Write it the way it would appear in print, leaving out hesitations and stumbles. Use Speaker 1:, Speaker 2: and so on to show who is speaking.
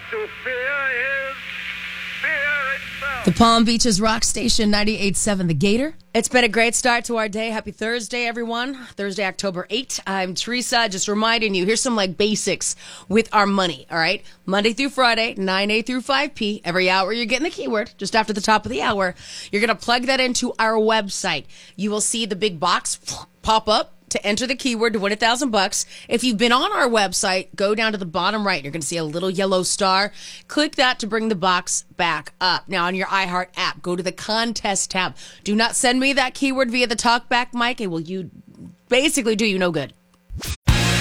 Speaker 1: to fear is fear itself.
Speaker 2: The Palm Beaches Rock Station 98.7 The Gator.
Speaker 3: It's been a great start to our day. Happy Thursday, everyone. Thursday, October 8th. I'm Teresa, just reminding you, here's some basics with our money, all right? Monday through Friday, 9A through 5P. Every hour you're getting the keyword, just after the top of the hour. You're going to plug that into our website. You will see the big box pop up to enter the keyword to win $1,000. If you've been on our website, go down to the bottom right. You're going to see a little yellow star. Click that to bring the box back up. Now, on your iHeart app, go to the contest tab. Do not send me that keyword via the talkback mic. It will basically do you no good.